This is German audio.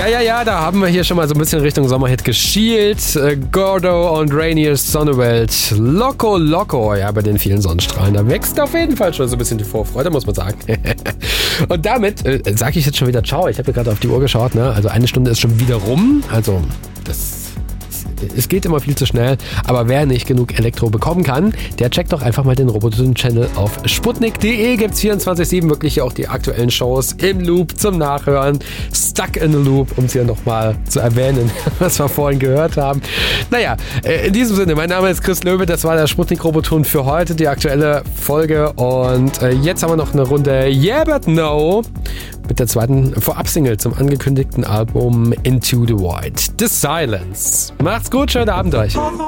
Ja, da haben wir hier schon mal so ein bisschen Richtung Sommerhit geschielt. Gordo und Rainiers Sonnenwelt. Loco. Ja, bei den vielen Sonnenstrahlen. Da wächst auf jeden Fall schon so ein bisschen die Vorfreude, muss man sagen. Und damit sage ich jetzt schon wieder ciao. Ich habe gerade auf die Uhr geschaut, ne? Also eine Stunde ist schon wieder rum. Also es geht immer viel zu schnell, aber wer nicht genug Elektro bekommen kann, der checkt doch einfach mal den Roboton-Channel auf sputnik.de. Gibt's 24/7 wirklich auch die aktuellen Shows im Loop zum Nachhören. Stuck in the Loop, um es hier nochmal zu erwähnen, was wir vorhin gehört haben. Naja, in diesem Sinne, mein Name ist Chris Löwe, das war der Sputnik-Roboton für heute, die aktuelle Folge. Und jetzt haben wir noch eine Runde Yeah But No mit der zweiten Vorab-Single zum angekündigten Album Into the Void. The Silence. Macht's gut, schönen Abend euch.